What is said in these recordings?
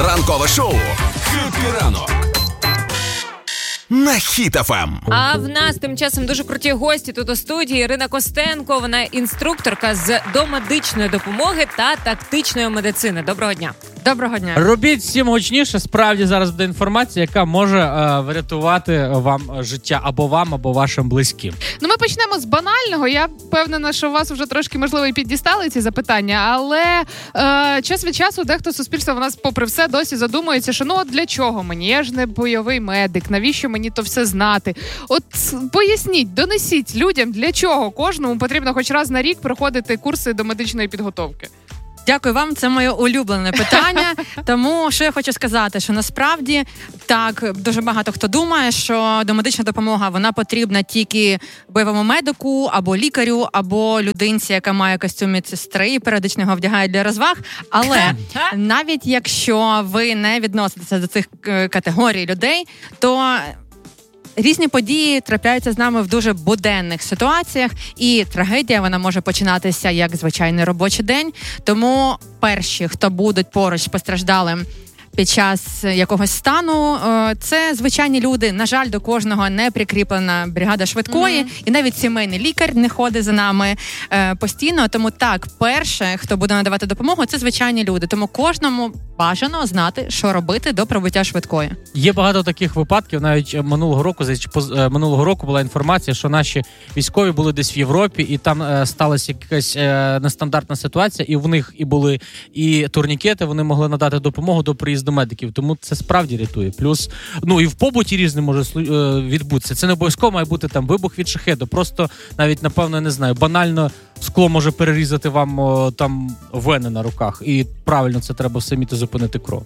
Ранкове шоу «Хеппі ранок» на Хіт FM. А в нас тим часом дуже круті гості тут у студії. Ірина Костенко, вона інструкторка з домедичної допомоги та тактичної медицини. Доброго дня. Доброго дня. Робіть всім гучніше, справді зараз буде інформація, яка може врятувати вам життя або вам, або вашим близьким. Ну, ми почнемо з банального. Я впевнена, що у вас вже трошки, можливо, і піддістали ці запитання, але час від часу дехто суспільство в нас, попри все, досі задумується, що от для чого мені? Я ж не бойовий медик, навіщо мені то все знати? От поясніть, донесіть людям, для чого кожному потрібно хоч раз на рік проходити курси до медичної підготовки. Дякую вам, це моє улюблене питання. Тому що я хочу сказати, що насправді так, дуже багато хто думає, що домедична допомога, вона потрібна тільки бойовому медику, або лікарю, або людинці, яка має костюм медсестри і періодично його вдягає для розваг. Але навіть якщо ви не відноситеся до цих категорій людей, то різні події трапляються з нами в дуже буденних ситуаціях, і трагедія, вона може починатися як звичайний робочий день. Тому перші, хто будуть поруч з постраждалим під час якогось стану, це звичайні люди. На жаль, до кожного не прикріплена бригада швидкої, і навіть сімейний лікар не ходить за нами постійно. Тому так, перше, хто буде надавати допомогу, це звичайні люди. Тому кожному бажано знати, що робити до прибуття швидкої. Є багато таких випадків. Навіть минулого року була інформація, що наші військові були десь в Європі, і там сталася якась нестандартна ситуація, і в них і були і турнікети, вони могли надати допомогу до приїзду медиків, тому це справді рятує. Плюс, і в побуті різне може відбутися. Це не обов'язково має бути там вибух від шахеду. Просто навіть, напевно, не знаю, банально скло може перерізати вам там вени на руках. І правильно, це треба все вміти зупинити кров.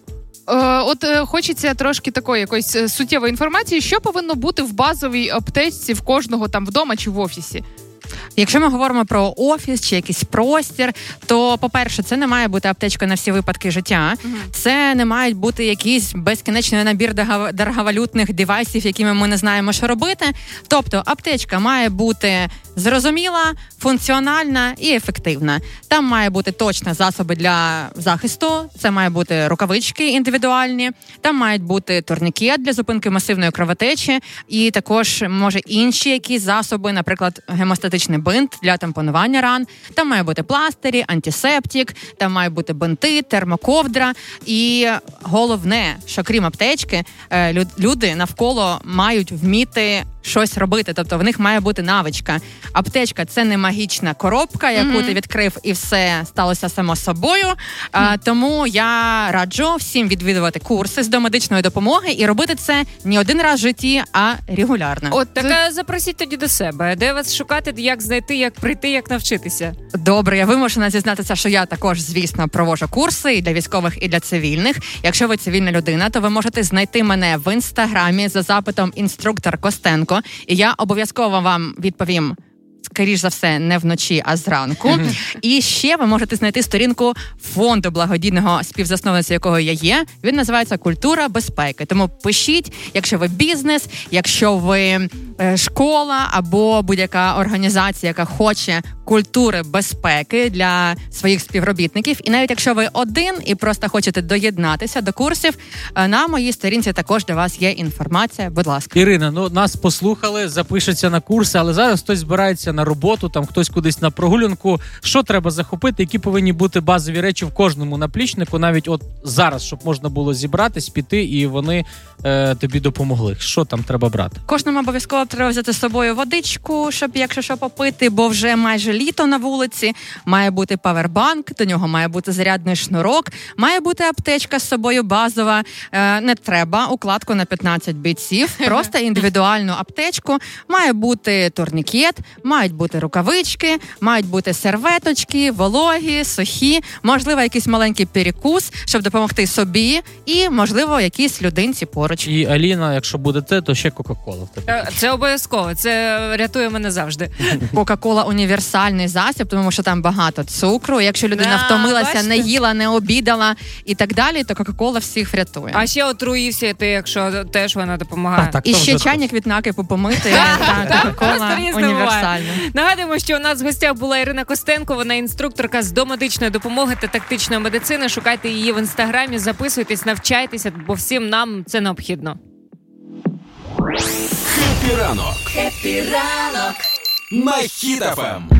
Хочеться трошки такої якоїсь суттєвої інформації, що повинно бути в базовій аптечці в кожного там вдома чи в офісі? Якщо ми говоримо про офіс чи якийсь простір, то, по-перше, це не має бути аптечка на всі випадки життя. Це не має бути якийсь безкінечний набір дороговалютних девайсів, якими ми не знаємо, що робити. Тобто аптечка має бути зрозуміла, функціональна і ефективна. Там має бути точно засоби для захисту, це має бути рукавички індивідуальні, там мають бути турнікет для зупинки масивної кровотечі, і також, може, інші якісь засоби, наприклад, гемостатичний бинт для тампонування ран. Там має бути пластирі, антисептик, там має бути бинти, термоковдра. І головне, що крім аптечки, люди навколо мають вміти щось робити, тобто в них має бути навичка. Аптечка – це не магічна коробка, яку ти відкрив і все сталося само собою. Тому я раджу всім відвідувати курси з домедичної допомоги і робити це не один раз в житті, а регулярно. От так запросіть тоді до себе. Де вас шукати, як знайти, як прийти, як навчитися? Добре, я вимушена зізнатися, що я також, звісно, проводжу курси і для військових, і для цивільних. Якщо ви цивільна людина, то ви можете знайти мене в Інстаграмі за запитом «Інструктор Костенко». І я обов'язково вам відповім, скоріш за все, не вночі, а зранку. І ще ви можете знайти сторінку фонду благодійного, співзасновниця якого я є. Він називається «Культура безпеки». Тому пишіть, якщо ви бізнес, якщо ви школа або будь-яка організація, яка хоче культури безпеки для своїх співробітників. І навіть якщо ви один і просто хочете доєднатися до курсів, на моїй сторінці також для вас є інформація. Будь ласка. Ірина, нас послухали, запишеться на курси, але зараз хтось збирається на роботу, там хтось кудись на прогулянку. Що треба захопити? Які повинні бути базові речі в кожному наплічнику, навіть от зараз, щоб можна було зібратись, піти, і вони тобі допомогли? Що там треба брати? Кожному обов'язково треба взяти з собою водичку, щоб, якщо що, попити, бо вже майже літо на вулиці. Має бути павербанк, до нього має бути зарядний шнурок, має бути аптечка з собою базова. Не треба укладку на 15 бійців, просто індивідуальну аптечку. Має бути турнікет, мають бути рукавички, мають бути серветочки, вологі, сухі, можливо, якийсь маленький перекус, щоб допомогти собі, і, можливо, якійсь людинці поруч. І, Аліна, якщо будете, то ще Кока-Кола. Це обов'язково, це рятує мене завжди. Кока-Кола універсальна. універсальний засіб, тому що там багато цукру. Якщо людина втомилася, бачите? не їла, не обідала і так далі, то Кока-Кола всіх врятує. А ще отруївся ти, якщо теж вона допомагає. І ще чайник від накипу помити, та Кока-Кола універсальна. Нагадуємо, що у нас в гостях була Ірина Костенко, вона інструкторка з домедичної допомоги та тактичної медицини. Шукайте її в інстаграмі, записуйтесь, навчайтеся, бо всім нам це необхідно. Хеппі ранок. Хеппі ранок. На Хіт FM.